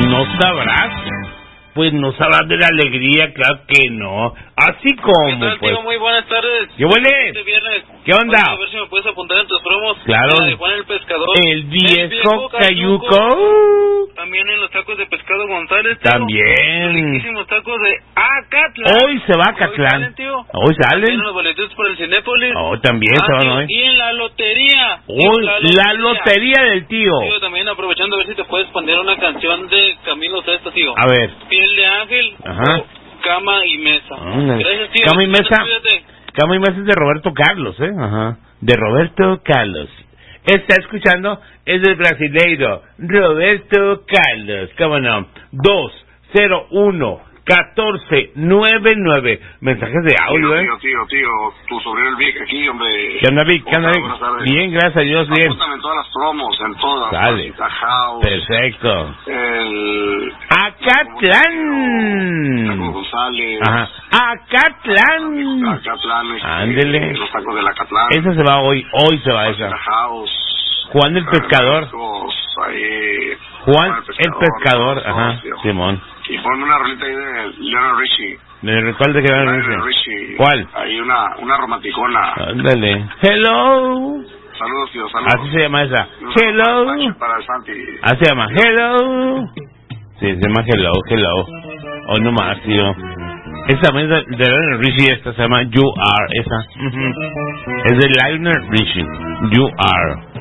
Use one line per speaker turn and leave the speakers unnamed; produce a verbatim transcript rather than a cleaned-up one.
¿No sabrás? Pues no sabrás de la alegría, claro que no. Así como,
¿Qué tal,
pues.
tío? Muy buenas tardes.
¿Qué huele?
Este viernes.
¿Qué onda?
Vamos a ver si me puedes apuntar en tus promos.
Claro.
La de Juan el Pescador.
El viejo,
el viejo
cayuco.
cayuco. También en los tacos de pescado González, tío.
También.
Riquísimos tacos de Acatlán.
Hoy se va a
Hoy
Acatlán.
salen, tío.
Hoy
También
salen.
en los boletos por el Cinépolis.
Oh, también
Ah,
se van
tío,
hoy.
Y en la lotería.
Hoy,
Tío,
la lotería del tío.
Tío, también aprovechando a ver si te puedes poner una canción de Camilo Sesto, tío.
A ver.
Piel de ángel.
Ajá.
O Cama y mesa.
Mm.
Gracias, tío.
Cama y mesa.
Cuídate.
Cama y mesa es de Roberto Carlos, ¿eh? Ajá. De Roberto Carlos. Está escuchando, es del brasileiro Roberto Carlos. ¿Cómo no? dos cero uno catorce noventa y nueve. Mensajes de audio,
tío,
¿eh?
Tío, tío, tío, tu sobrino el Vic aquí, hombre.
¿Qué onda, Vic? ¿Qué onda, Vic?
Buenas tardes.
Bien, gracias a Dios, bien.
Apúntame en todas las promos, en todas.
Dale.
Pasita House.
Perfecto.
El...
Acatlán.
Taco González.
Ajá. Acatlán.
Acatlán. Este,
Ándele.
Los tacos del Acatlán.
Esa se va hoy, hoy se va esa.
Pasita House.
Juan el Pescador.
Tacos, ahí.
Juan el Pescador,
todos,
ajá,
tío.
Simón.
Y ponme una rolita ahí de Lionel Richie.
¿Me recuerda que era
Lionel
ese?
Richie.
¿Cuál?
Hay una, una romanticona.
Ándale. Hello.
Saludos, tío, saludos.
Así se llama esa.
Un
Hello.
saludo para el Santi.
Así se llama. Hello. Sí, se llama Hello, Hello. O no más, tío. Esa también es de Lionel Richie, esta se llama You Are, esa. Uh-huh. Es de Lionel Richie. You Are.